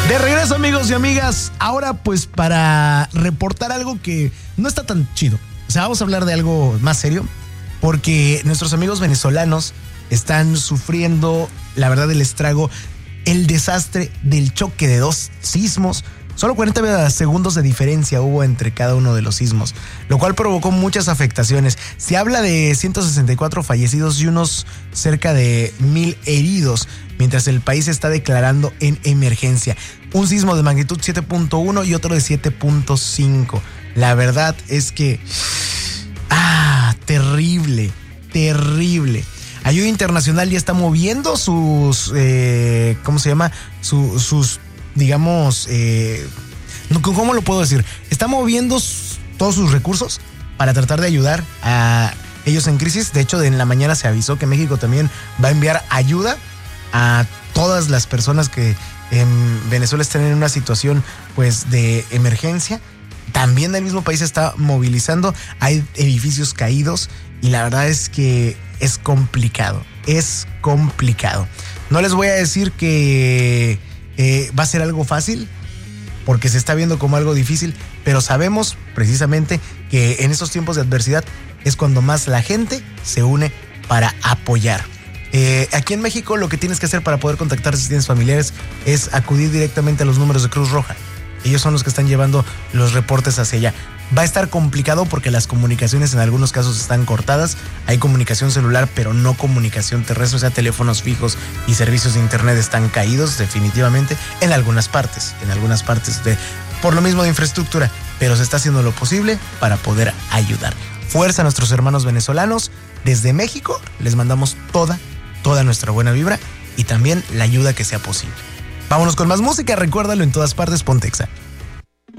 De regreso, amigos y amigas, ahora pues para reportar algo que no está tan chido. O sea, vamos a hablar de algo más serio, porque nuestros amigos venezolanos están sufriendo, la verdad, el estrago, el desastre del choque de dos sismos. Solo 40 segundos de diferencia hubo entre cada uno de los sismos, lo cual provocó muchas afectaciones. Se habla de 164 fallecidos y unos cerca de 1,000 heridos, mientras el país está declarando en emergencia. Un sismo de magnitud 7.1 y otro de 7.5. La verdad es que... terrible, terrible. Ayuda Internacional ya está moviendo sus... ¿cómo se llama? Sus digamos... ¿cómo lo puedo decir? Está moviendo todos sus recursos para tratar de ayudar a ellos en crisis. De hecho, en la mañana se avisó que México también va a enviar ayuda a todas las personas que en Venezuela están en una situación pues de emergencia. También el mismo país está movilizando. Hay edificios caídos y la verdad es que es complicado. Es complicado. No les voy a decir que va a ser algo fácil, porque se está viendo como algo difícil, pero sabemos precisamente que en estos tiempos de adversidad es cuando más la gente se une para apoyar. Aquí en México lo que tienes que hacer para poder contactarte si tienes familiares es acudir directamente a los números de Cruz Roja. Ellos son los que están llevando los reportes hacia allá. Va a estar complicado porque las comunicaciones en algunos casos están cortadas. Hay comunicación celular, pero no comunicación terrestre. O sea, teléfonos fijos y servicios de internet están caídos definitivamente en algunas partes. Por lo mismo de infraestructura. Pero se está haciendo lo posible para poder ayudar. Fuerza a nuestros hermanos venezolanos. Desde México les mandamos toda nuestra buena vibra y también la ayuda que sea posible. Vámonos con más música. Recuérdalo, en todas partes, ponte Exa.